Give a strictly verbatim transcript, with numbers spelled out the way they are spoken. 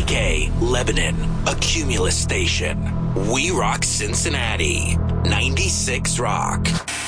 K, Lebanon, a Cumulus station. We rock Cincinnati. ninety-six Rock.